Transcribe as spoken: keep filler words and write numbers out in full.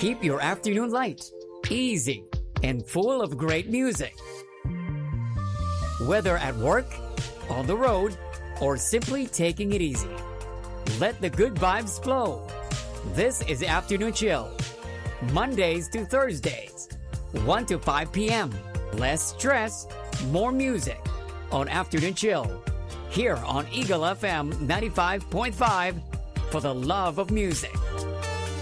keep your afternoon light, easy, and full of great music. Whether at work, on the road, or simply taking it easy, let the good vibes flow. This is Afternoon Chill, Mondays to Thursdays, one to five p.m. Less stress, more music on Afternoon Chill, here on Eagle F M ninety-five point five, for the love of music.